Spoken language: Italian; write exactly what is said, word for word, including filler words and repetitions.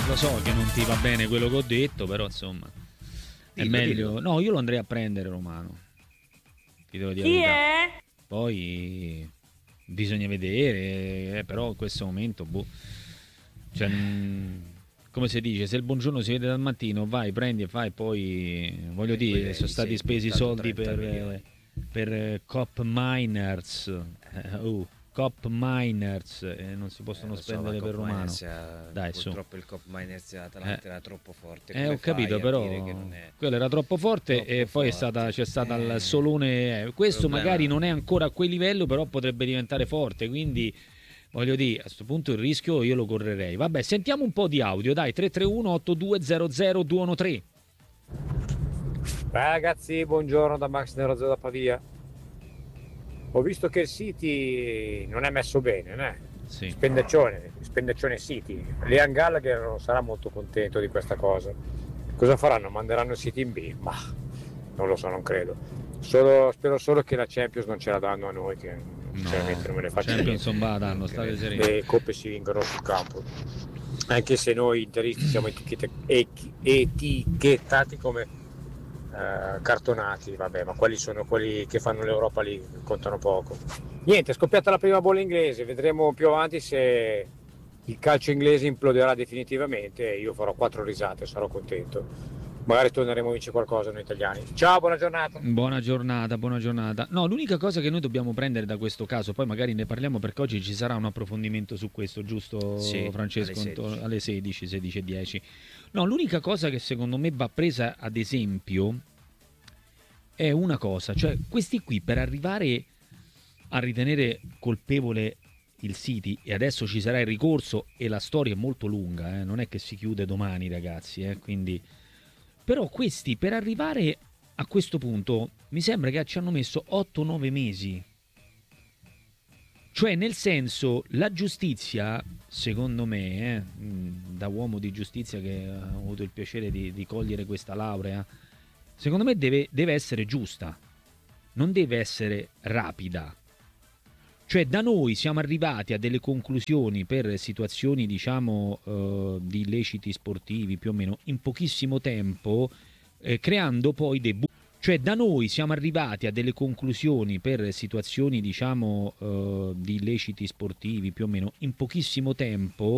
Lo so che non ti va bene quello che ho detto, però insomma è Dillo, meglio. dillo. No, io lo andrei a prendere Romano. Ti devo dire la Chi verità. è? Poi bisogna vedere, eh, però in questo momento, boh. Cioè, mm, come si dice, se il buongiorno si vede dal mattino, vai, prendi e fai, poi voglio E poi dire, vedi, sono stati sì, spesi buttato soldi trenta per, milioni. per eh, Cop Miners. Eh, uh, Cop Miners, eh, non si Eh, possono lo so, ma spendere per Cop Romano. Miners era- Dai, su. purtroppo il Cop Miners Eh, dell'Atalanta era troppo forte. eh, Come ho capito, fai a però dire che non è quello era troppo forte e troppo poi è stata, forte? c'è stata il Eh, solone. eh, il questo magari problema non è ancora a quel livello, però potrebbe diventare forte, quindi voglio dire, a questo punto il rischio io lo correrei. Vabbè, sentiamo un po' di audio, dai, tre tre uno otto due zero zero due uno tre. Ragazzi, buongiorno da Max Nerozzo da Pavia. Ho visto che il City non è messo bene, né? Sì. Spendaccione, spendaccione City. Liam Gallagher non sarà molto contento di questa cosa. Cosa faranno? Manderanno il City in B? Ma non lo so, non credo. Solo- spero solo che la Champions non ce la danno a noi, che sinceramente non me ne No, faccio Champions non niente. va danno, state sereni. Le coppe si vincono sul campo. Anche se noi interisti siamo etichette- eti- etichettati come eh, cartonati, vabbè, ma quelli sono quelli che fanno l'Europa League, contano poco. Niente, è scoppiata la prima bolla inglese, vedremo più avanti se il calcio inglese imploderà definitivamente e io farò quattro risate, sarò contento. Magari torneremo a vincere qualcosa noi italiani. Ciao, buona giornata. Buona giornata, buona giornata. No, l'unica cosa che noi dobbiamo prendere da questo caso, poi magari ne parliamo perché oggi ci sarà un approfondimento su questo, giusto Sì, Francesco? alle sedici. Alle sedici, sedici e dieci. No, l'unica cosa che secondo me va presa ad esempio è una cosa, cioè questi qui per arrivare a ritenere colpevole il City, e adesso ci sarà il ricorso e la storia è molto lunga, eh, non è che si chiude domani ragazzi, eh, quindi però questi per arrivare a questo punto mi sembra che ci hanno messo otto nove mesi. Cioè, nel senso, la giustizia, secondo me, eh, mh, da uomo di giustizia che ha avuto il piacere di, di cogliere questa laurea, secondo me deve, deve essere giusta, non deve essere rapida. Cioè, da noi siamo arrivati a delle conclusioni per situazioni, diciamo, eh, di illeciti sportivi più o meno in pochissimo tempo, eh, creando poi dei bu- cioè, da noi siamo arrivati a delle conclusioni per situazioni, diciamo, eh, di illeciti sportivi più o meno in pochissimo tempo,